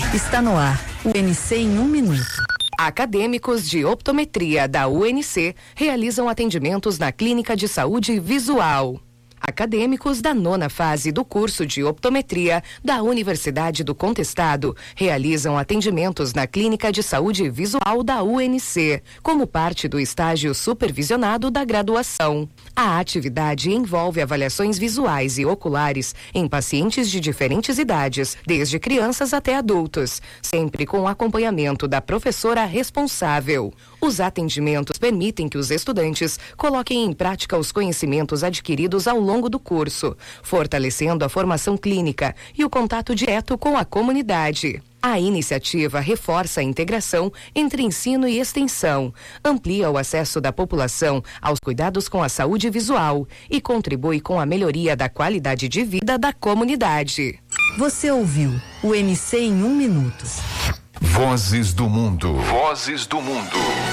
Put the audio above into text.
Está no ar, o UNC em 1 minuto. Acadêmicos de optometria da UNC realizam atendimentos na Clínica de Saúde Visual. Acadêmicos da 9ª fase do curso de optometria da Universidade do Contestado realizam atendimentos na Clínica de Saúde Visual da UNC, como parte do estágio supervisionado da graduação. A atividade envolve avaliações visuais e oculares em pacientes de diferentes idades, desde crianças até adultos, sempre com acompanhamento da professora responsável. Os atendimentos permitem que os estudantes coloquem em prática os conhecimentos adquiridos ao longo do curso, fortalecendo a formação clínica e o contato direto com a comunidade. A iniciativa reforça a integração entre ensino e extensão, amplia o acesso da população aos cuidados com a saúde visual e contribui com a melhoria da qualidade de vida da comunidade. Você ouviu o UNC em 1 minuto. Vozes do Mundo. Vozes do Mundo.